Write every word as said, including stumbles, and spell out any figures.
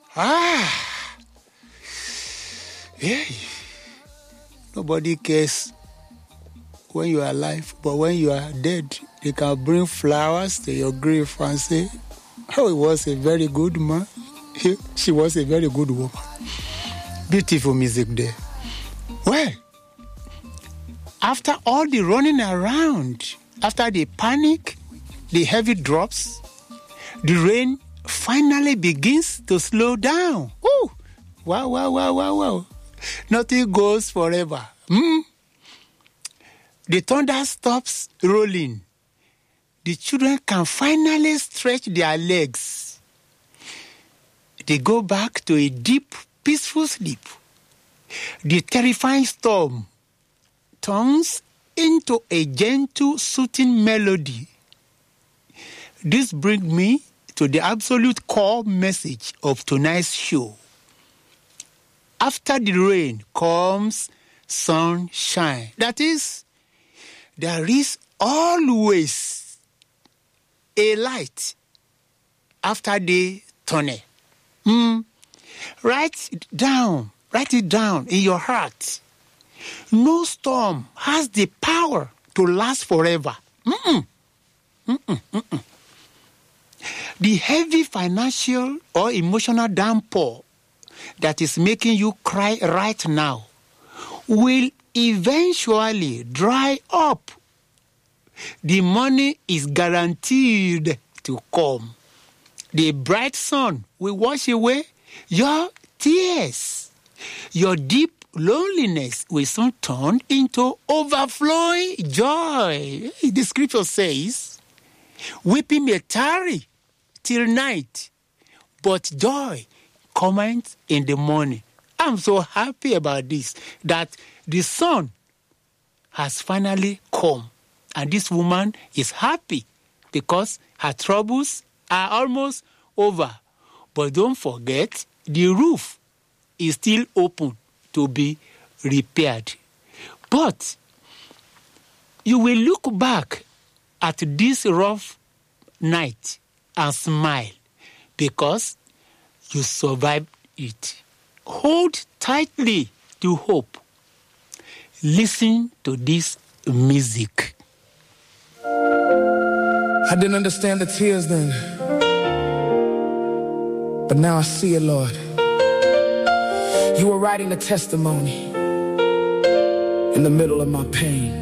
Ah, yeah. Nobody cares when you are alive, but when you are dead, they can bring flowers to your grave and say, oh, he was a very good man. He, she was a very good woman. Beautiful music there. Well, after all the running around, after the panic, the heavy drops, the rain finally begins to slow down. Ooh, wow, wow, wow, wow, wow. Nothing goes forever. Hmm? The thunder stops rolling. The children can finally stretch their legs. They go back to a deep, peaceful sleep. The terrifying storm turns into a gentle, soothing melody. This brings me to the absolute core message of tonight's show. After the rain comes sunshine. That is, there is always a light after the tunnel. Mm. Write it down. Write it down in your heart. No storm has the power to last forever. Mm-mm. Mm-mm. Mm-mm. The heavy financial or emotional downpour that is making you cry right now will eventually dry up. The money is guaranteed to come. The bright sun will wash away your tears. Your deep loneliness will soon turn into overflowing joy. The scripture says, weeping may tarry till night, but joy cometh in the morning. I'm so happy about this, that the sun has finally come. And this woman is happy because her troubles are almost over. But don't forget, the roof is still open to be repaired. But you will look back at this rough night and smile because you survived it. Hold tightly to hope. Listen to this music. I didn't understand the tears then, but now I see it, Lord. You were writing a testimony in the middle of my pain.